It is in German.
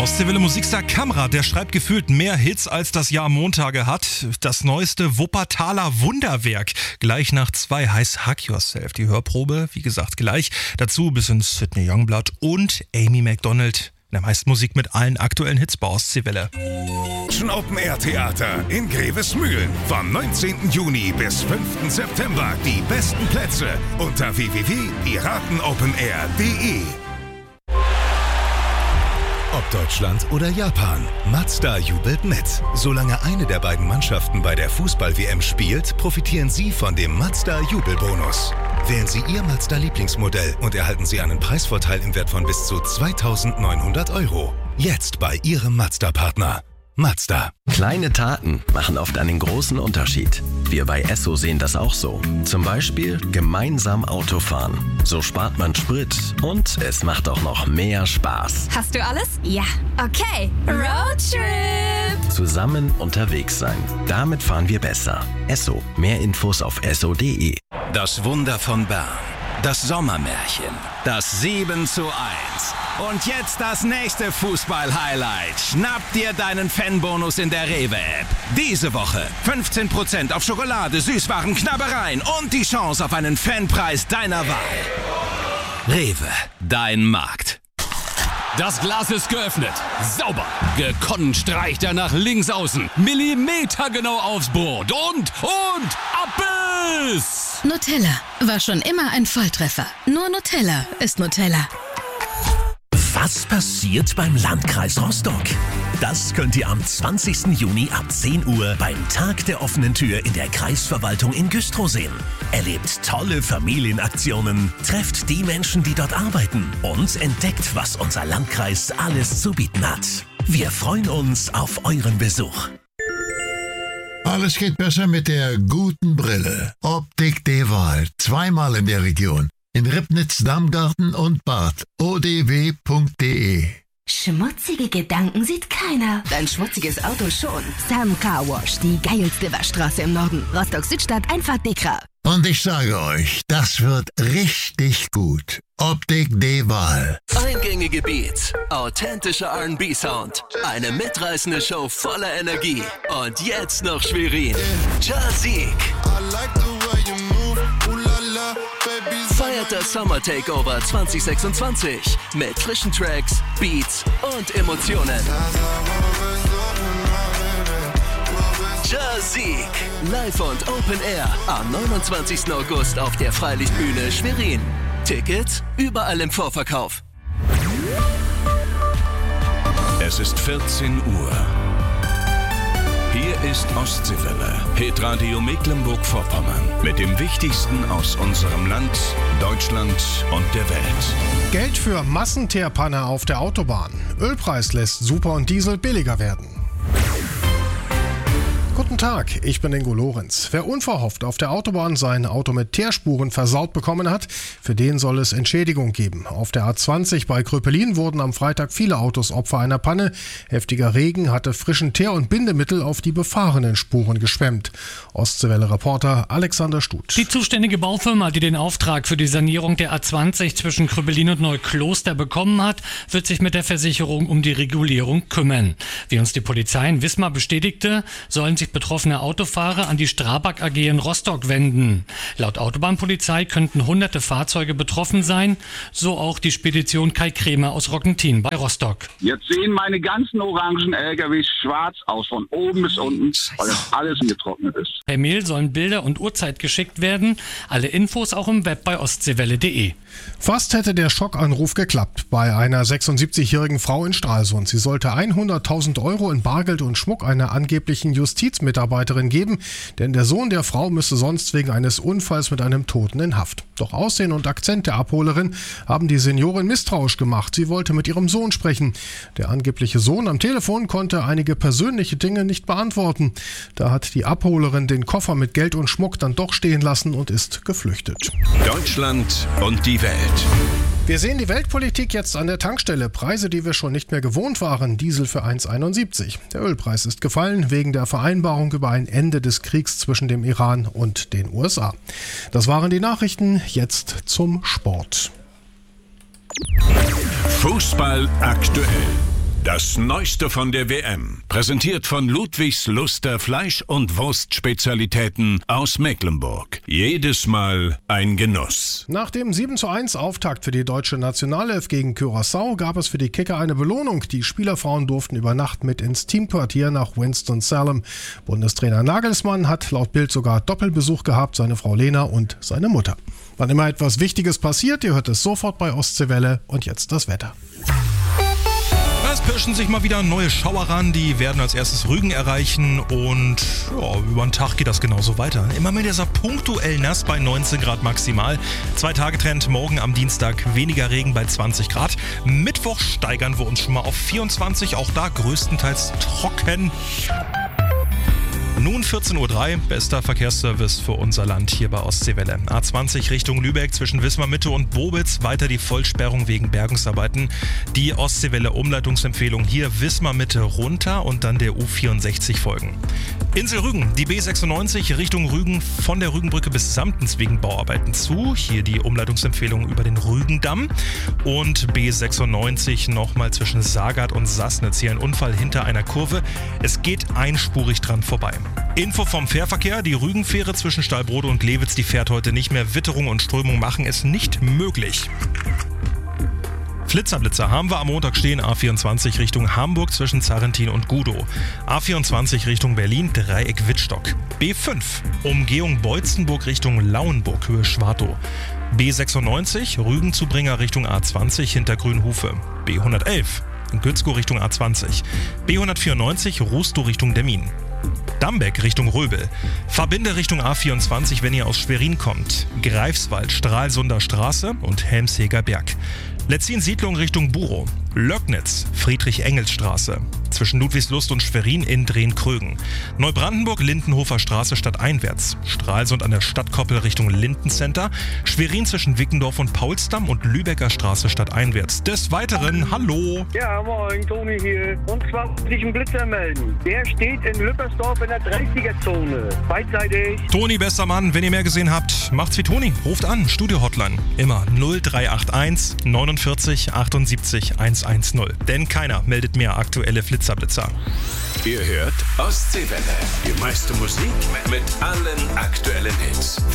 Ostseewelle Musikstar Kamrat, der schreibt gefühlt mehr Hits, als das Jahr Montage hat. Das neueste Wuppertaler Wunderwerk. Gleich nach 2 heißt Hug Yourself. Die Hörprobe, wie gesagt, gleich. Dazu bis in Sidney Youngblood und Amy McDonald. Der meist Musik mit allen aktuellen Hits bei Ostseewelle. Open Air Theater in Grevesmühlen. Vom 19. Juni bis 5. September. Die besten Plätze unter www.piratenopenair.de. Ob Deutschland oder Japan, Mazda jubelt mit. Solange eine der beiden Mannschaften bei der Fußball-WM spielt, profitieren Sie von dem Mazda-Jubelbonus. Wählen Sie Ihr Mazda-Lieblingsmodell und erhalten Sie einen Preisvorteil im Wert von bis zu 2.900 €. Jetzt bei Ihrem Mazda-Partner. Mazda. Kleine Taten machen oft einen großen Unterschied. Wir bei Esso sehen das auch so. Zum Beispiel gemeinsam Autofahren. So spart man Sprit und es macht auch noch mehr Spaß. Hast du alles? Ja. Okay. Roadtrip. Zusammen unterwegs sein. Damit fahren wir besser. Esso. Mehr Infos auf esso.de. Das Wunder von Bern. Das Sommermärchen. Das 7:1. Und jetzt das nächste Fußball-Highlight. Schnapp dir deinen Fanbonus in der Rewe-App. Diese Woche 15% auf Schokolade, Süßwaren, Knabbereien und die Chance auf einen Fanpreis deiner Wahl. Rewe, dein Markt. Das Glas ist geöffnet. Sauber. Gekonnt streicht er nach links außen. Millimetergenau aufs Brot. Und ab ist! Nutella war schon immer ein Volltreffer. Nur Nutella ist Nutella. Was passiert beim Landkreis Rostock? Das könnt ihr am 20. Juni ab 10 Uhr beim Tag der offenen Tür in der Kreisverwaltung in Güstrow sehen. Erlebt tolle Familienaktionen, trefft die Menschen, die dort arbeiten und entdeckt, was unser Landkreis alles zu bieten hat. Wir freuen uns auf euren Besuch. Alles geht besser mit der guten Brille. Optik der Wahl. Zweimal in der Region. In Ribnitz, Damgarten und Bad. odw.de. Schmutzige Gedanken sieht keiner. Dein schmutziges Auto schon. Sam Car Wash, die geilste Waschstraße im Norden. Rostock-Südstadt, einfach dicker. Und ich sage euch, das wird richtig gut. Optik de Wahl. Eingängige Beats, authentischer R&B-Sound, eine mitreißende Show voller Energie. Und jetzt noch Schwerin. Jazik. Feiert das Summer Takeover 2026 mit frischen Tracks, Beats und Emotionen. Jazik. Live und Open Air am 29. August auf der Freilichtbühne Schwerin. Tickets überall im Vorverkauf. Es ist 14 Uhr. Hier ist Ostseewelle, Hitradio Mecklenburg-Vorpommern. Mit dem Wichtigsten aus unserem Land, Deutschland und der Welt. Geld für Massenteerpanne auf der Autobahn. Ölpreis lässt Super und Diesel billiger werden. Guten Tag, ich bin Ingo Lorenz. Wer unverhofft auf der Autobahn sein Auto mit Teerspuren versaut bekommen hat, für den soll es Entschädigung geben. Auf der A20 bei Kröpelin wurden am Freitag viele Autos Opfer einer Panne. Heftiger Regen hatte frischen Teer- und Bindemittel auf die befahrenen Spuren geschwemmt. Ostseewelle-Reporter Alexander Stuth. Die zuständige Baufirma, die den Auftrag für die Sanierung der A20 zwischen Kröpelin und Neukloster bekommen hat, wird sich mit der Versicherung um die Regulierung kümmern. Wie uns die Polizei in Wismar bestätigte, sollen sich betroffene Autofahrer an die Strabag AG in Rostock wenden. Laut Autobahnpolizei könnten hunderte Fahrzeuge betroffen sein, so auch die Spedition Kai Kremer aus Rockentin bei Rostock. Jetzt sehen meine ganzen orangen LKWs schwarz aus, von oben bis unten, weil das alles getrocknet ist. Per Mail sollen Bilder und Uhrzeit geschickt werden. Alle Infos auch im Web bei ostseewelle.de. Fast hätte der Schockanruf geklappt bei einer 76-jährigen Frau in Stralsund. Sie sollte 100.000 € in Bargeld und Schmuck einer angeblichen Justizmitarbeiterin geben, denn der Sohn der Frau müsse sonst wegen eines Unfalls mit einem Toten in Haft. Doch Aussehen und Akzent der Abholerin haben die Seniorin misstrauisch gemacht. Sie wollte mit ihrem Sohn sprechen. Der angebliche Sohn am Telefon konnte einige persönliche Dinge nicht beantworten. Da hat die Abholerin den Koffer mit Geld und Schmuck dann doch stehen lassen und ist geflüchtet. Deutschland und die Welt. Wir sehen die Weltpolitik jetzt an der Tankstelle. Preise, die wir schon nicht mehr gewohnt waren. Diesel für 1,71. Der Ölpreis ist gefallen wegen der Vereinbarung über ein Ende des Kriegs zwischen dem Iran und den USA. Das waren die Nachrichten. Jetzt zum Sport. Fußball aktuell. Das Neueste von der WM. Präsentiert von Ludwigs Luster Fleisch- und Wurstspezialitäten aus Mecklenburg. Jedes Mal ein Genuss. Nach dem 7:1 Auftakt für die deutsche Nationalelf gegen Curaçao gab es für die Kicker eine Belohnung. Die Spielerfrauen durften über Nacht mit ins Teamquartier nach Winston-Salem. Bundestrainer Nagelsmann hat laut Bild sogar Doppelbesuch gehabt, seine Frau Lena und seine Mutter. Wann immer etwas Wichtiges passiert, ihr hört es sofort bei Ostseewelle. Und jetzt das Wetter. Es pirschen sich mal wieder neue Schauer ran, die werden als erstes Rügen erreichen und über den Tag geht das genauso weiter. Immer mit dieser punktuell nass bei 19 Grad maximal. 2-Tage-Trend, morgen am Dienstag weniger Regen bei 20 Grad. Mittwoch steigern wir uns schon mal auf 24, auch da größtenteils trocken. Nun 14:03 Uhr, bester Verkehrsservice für unser Land hier bei Ostseewelle. A20 Richtung Lübeck zwischen Wismar Mitte und Bobitz, weiter die Vollsperrung wegen Bergungsarbeiten. Die Ostseewelle Umleitungsempfehlung hier Wismar Mitte runter und dann der U64 folgen. Insel Rügen, die B96 Richtung Rügen von der Rügenbrücke bis Samtens wegen Bauarbeiten zu. Hier die Umleitungsempfehlung über den Rügendamm. Und B96 nochmal zwischen Sagard und Sassnitz. Hier ein Unfall hinter einer Kurve. Es geht einspurig dran vorbei. Info vom Fährverkehr. Die Rügenfähre zwischen Stallbrode und Glewitz, die fährt heute nicht mehr. Witterung und Strömung machen es nicht möglich. Flitzerblitzer haben wir am Montag stehen, A24 Richtung Hamburg zwischen Zarrentin und Gudow. A24 Richtung Berlin, Dreieck Wittstock. B5, Umgehung Beutzenburg Richtung Lauenburg, Höhe Schwartow. B96, Rügenzubringer Richtung A20 hinter Grünhufe. B111, Gützkow Richtung A20. B194, Rustow Richtung Demmin. Dambeck Richtung Röbel. Verbinde Richtung A24, wenn ihr aus Schwerin kommt. Greifswald, Stralsunder Straße und Helmsheger Berg. Letzin-Siedlung Richtung Burow. Löcknitz, Friedrich-Engels-Straße. Zwischen Ludwigslust und Schwerin in Drehen-Krögen. Neubrandenburg, Lindenhofer Straße stadteinwärts. Stralsund an der Stadtkoppel Richtung Lindencenter. Schwerin zwischen Wickendorf und Paulsdamm und Lübecker Straße stadteinwärts. Des Weiteren, hallo. Ja, moin, Toni hier. Und zwar muss ich einen Blitzer melden. Der steht in Lüppersdorf in der 30er-Zone. Beidseitig. Toni, bester Mann, wenn ihr mehr gesehen habt, macht's wie Toni. Ruft an, Studio-Hotline. Immer 0381 49 78 110. Denn keiner meldet mehr aktuelle Flitzerblitzer. Ihr hört Ostseewelle. Die meiste Musik mit allen aktuellen Hits.